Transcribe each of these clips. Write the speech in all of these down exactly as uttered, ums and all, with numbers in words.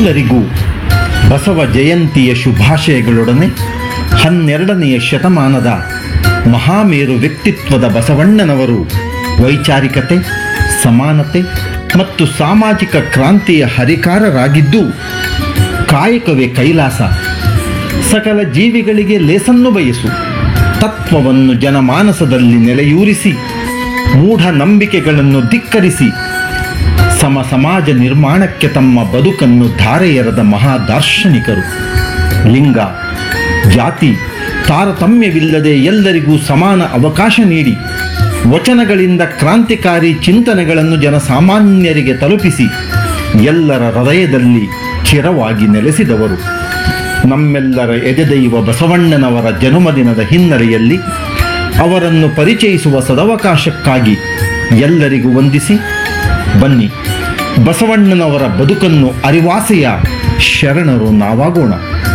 ಎಲ್ಲರಿಗೂ ಬಸವ ಜಯಂತಿಯ ಶುಭಾಶಯಗಳೊಡನೆ ಹನ್ನೆರಡನೆಯ ಶತಮಾನದ ಮಹಾಮೇರು ವ್ಯಕ್ತಿತ್ವದ ಬಸವಣ್ಣನವರು ವೈಚಾರಿಕತೆ, ಸಮಾನತೆ ಮತ್ತು ಸಾಮಾಜಿಕ ಕ್ರಾಂತಿಯ ಹರಿಕಾರರಾಗಿದ್ದು, ಕಾಯಕವೇ ಕೈಲಾಸ, ಸಕಲ ಜೀವಿಗಳಿಗೆ ಲೇಸನ್ನು ಬಯಸು ತತ್ವವನ್ನು ಜನಮಾನಸದಲ್ಲಿ ನೆಲೆಯೂರಿಸಿ, ಮೂಢನಂಬಿಕೆಗಳನ್ನು ಧಿಕ್ಕರಿಸಿ ಸಮ ಸಮಾಜ ನಿರ್ಮಾಣಕ್ಕೆ ತಮ್ಮ ಬದುಕನ್ನು ಧಾರೆ ಎರೆದ ಮಹಾದಾರ್ಶನಿಕರು. ಲಿಂಗ, ಜಾತಿ ತಾರತಮ್ಯವಿಲ್ಲದೆ ಎಲ್ಲರಿಗೂ ಸಮಾನ ಅವಕಾಶ ನೀಡಿ ವಚನಗಳಿಂದ ಕ್ರಾಂತಿಕಾರಿ ಚಿಂತನೆಗಳನ್ನು ಜನಸಾಮಾನ್ಯರಿಗೆ ತಲುಪಿಸಿ ಎಲ್ಲರ ಹೃದಯದಲ್ಲಿ ಚಿರವಾಗಿ ನೆಲೆಸಿದವರು. ನಮ್ಮೆಲ್ಲರ ಎದೆದೈವ ಬಸವಣ್ಣನವರ ಜನ್ಮದಿನದ ಹಿನ್ನೆಲೆಯಲ್ಲಿ ಅವರನ್ನು ಪರಿಚಯಿಸುವ ಸದವಕಾಶಕ್ಕಾಗಿ ಎಲ್ಲರಿಗೂ ವಂದಿಸಿ ಬನ್ನಿ, ಬಸವಣ್ಣನವರ ಬದುಕನ್ನು ಅರಿವಾಸೆಯ ಶರಣರು ನಾವಾಗೋಣ.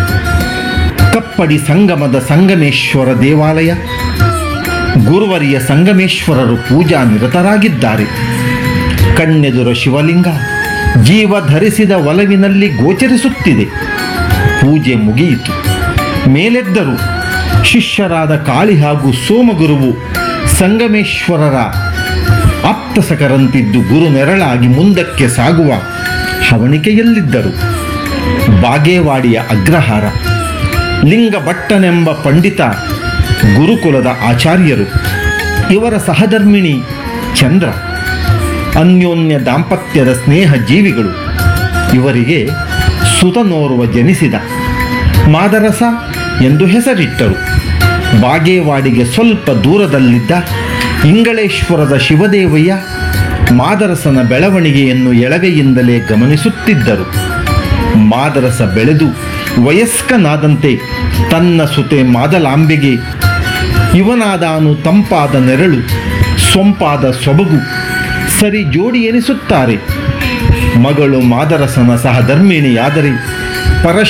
ಕಪ್ಪಡಿ ಸಂಗಮದ ಸಂಗಮೇಶ್ವರ ದೇವಾಲಯ, ಗುರುವರಿಯ ಸಂಗಮೇಶ್ವರರು ಪೂಜಾ ನಿರತರಾಗಿದ್ದಾರೆ. ಕಣ್ಣೆದುರ ಶಿವಲಿಂಗ ಜೀವ ಧರಿಸಿದ ಒಲವಿನಲ್ಲಿ ಗೋಚರಿಸುತ್ತಿದೆ. ಪೂಜೆ ಮುಗಿಯಿತು, ಮೇಲೆದ್ದರು. ಶಿಷ್ಯರಾದ ಕಾಳಿ ಹಾಗೂ ಸೋಮಗುರುವು ಸಂಗಮೇಶ್ವರರ ಆಪ್ತಸಕರಂತಿದ್ದು ಗುರು ನೆರಳಾಗಿ ಮುಂದಕ್ಕೆ ಸಾಗುವ ಹವಣಿಕೆಯಲ್ಲಿದ್ದರು. ಬಾಗೇವಾಡಿಯ ಅಗ್ರಹಾರ ಲಿಂಗಭಟ್ಟನೆಂಬ ಪಂಡಿತ ಗುರುಕುಲದ ಆಚಾರ್ಯರು. ಇವರ ಸಹಧರ್ಮಿಣಿ ಚಂದ್ರ. ಅನ್ಯೋನ್ಯ ದಾಂಪತ್ಯದ ಸ್ನೇಹ ಜೀವಿಗಳು. ಇವರಿಗೆ ಸುತನೋರ್ವ ಜನಿಸಿದ. ಮಾದರಸ ಎಂದು ಹೆಸರಿಟ್ಟರು. ಬಾಗೇವಾಡಿಗೆ ಸ್ವಲ್ಪ ದೂರದಲ್ಲಿದ್ದ ಇಂಗಳೇಶ್ವರದ ಶಿವದೇವಯ್ಯ ಮಾದರಸನ ಬೆಳವಣಿಗೆಯನ್ನು ಎಳವೆಯಿಂದಲೇ ಗಮನಿಸುತ್ತಿದ್ದರು. ಮಾದರಸ ಬೆಳೆದು ವಯಸ್ಕನಾದಂತೆ ತನ್ನ ಸುತೆ ಮಾದಲಾಂಬೆಗೆ ಇವನಾದಾನು ತಂಪಾದ ನೆರಳು, ಸೊಂಪಾದ ಸೊಬಗು, ಸರಿ ಜೋಡಿ ಎನಿಸುತ್ತಾರೆ. ಮಗಳು ಮಾದರಸನ ಸಹಧರ್ಮಿಣಿಯಾದರೆ ಪರ